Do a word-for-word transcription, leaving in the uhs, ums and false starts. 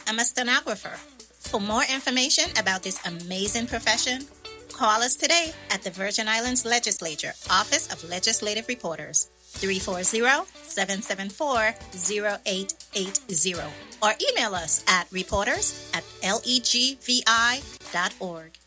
am a stenographer. For more information about this amazing profession, call us today at the Virgin Islands Legislature, Office of Legislative Reporters, three four zero, seven seven four, zero eight eight zero, or email us at reporters at legvi dot org.